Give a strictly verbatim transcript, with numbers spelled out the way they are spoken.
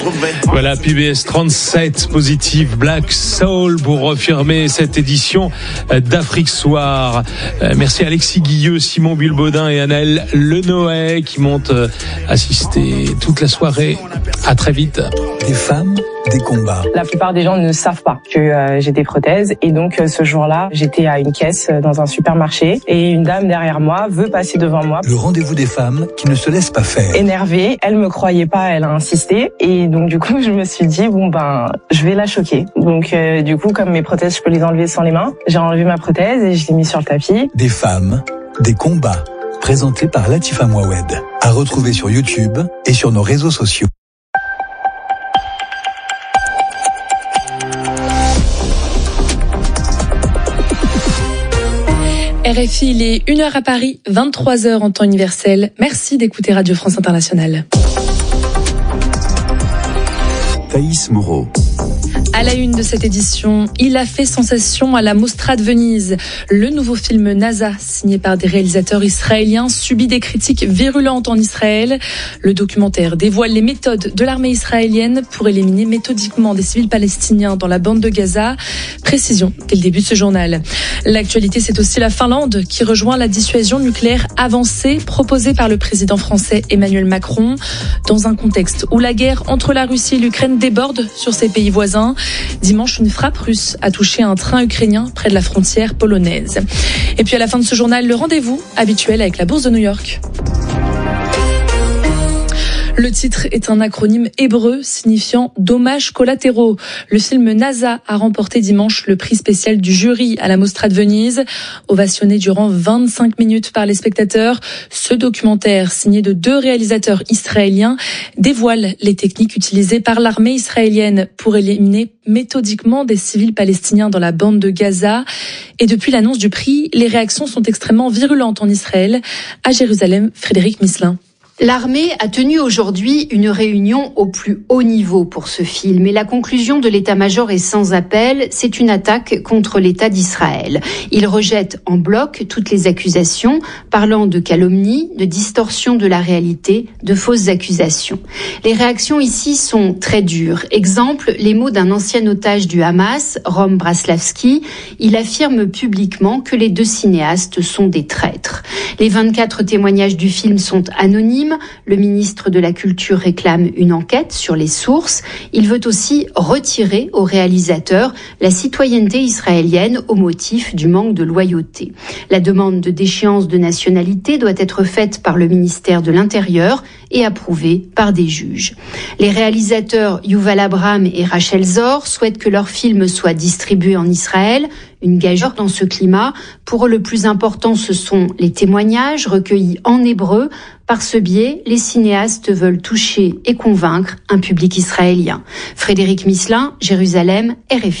Voilà, P B S trente-sept positive Black Soul pour refermer cette édition d'Afrique Soir. Merci à Alexis Guilleux, Simon Bulbaudin et Anaël Lenoë qui m'ont assisté toute la soirée. À très vite. Des femmes, des combats. La plupart des gens ne savent pas que euh, j'ai des prothèses et donc euh, ce jour-là, j'étais à une caisse euh, dans un supermarché et une dame derrière moi veut passer devant moi. Le rendez-vous des femmes qui ne se laissent pas faire. Énervée, elle me croyait pas, elle a insisté et donc du coup, je me suis dit bon ben, je vais la choquer. Donc euh, du coup, comme mes prothèses, je peux les enlever sans les mains, j'ai enlevé ma prothèse et je l'ai mis sur le tapis. Des femmes, des combats. Présenté par Latifa Mouawed. À retrouver sur YouTube et sur nos réseaux sociaux. R F I, il est une heure à Paris, vingt-trois heures en temps universel. Merci d'écouter Radio France Internationale. Thaïs Moreau. À la une de cette édition, il a fait sensation à la Mostra de Venise. Le nouveau film NASA, signé par des réalisateurs israéliens, subit des critiques virulentes en Israël. Le documentaire dévoile les méthodes de l'armée israélienne pour éliminer méthodiquement des civils palestiniens dans la bande de Gaza. Précision dès le début de ce journal. L'actualité, c'est aussi la Finlande qui rejoint la dissuasion nucléaire avancée proposée par le président français Emmanuel Macron dans un contexte où la guerre entre la Russie et l'Ukraine déborde sur ses pays voisins. Dimanche, une frappe russe a touché un train ukrainien près de la frontière polonaise. Et puis à la fin de ce journal, le rendez-vous habituel avec la Bourse de New York. Le titre est un acronyme hébreu signifiant dommages collatéraux. Le film NASA a remporté dimanche le prix spécial du jury à la Mostra de Venise. Ovationné durant vingt-cinq minutes par les spectateurs, ce documentaire signé de deux réalisateurs israéliens dévoile les techniques utilisées par l'armée israélienne pour éliminer méthodiquement des civils palestiniens dans la bande de Gaza. Et depuis l'annonce du prix, les réactions sont extrêmement virulentes en Israël. À Jérusalem, Frédéric Misselin. L'armée a tenu aujourd'hui une réunion au plus haut niveau pour ce film et la conclusion de l'état-major est sans appel, c'est une attaque contre l'État d'Israël. Il rejette en bloc toutes les accusations, parlant de calomnie, de distorsion de la réalité, de fausses accusations. Les réactions ici sont très dures. Exemple, les mots d'un ancien otage du Hamas, Rom Braslavski. Il affirme publiquement que les deux cinéastes sont des traîtres. Les vingt-quatre témoignages du film sont anonymes. Le ministre de la Culture réclame une enquête sur les sources. Il veut aussi retirer au réalisateur la citoyenneté israélienne au motif du manque de loyauté. La demande de déchéance de nationalité doit être faite par le ministère de l'Intérieur et approuvée par des juges. Les réalisateurs Yuval Abraham et Rachel Zor souhaitent que leur film soit distribué en Israël. Une gageure dans ce climat. Pour eux, le plus important, ce sont les témoignages recueillis en hébreu. Par ce biais, les cinéastes veulent toucher et convaincre un public israélien. Frédéric Misselin, Jérusalem, R F I.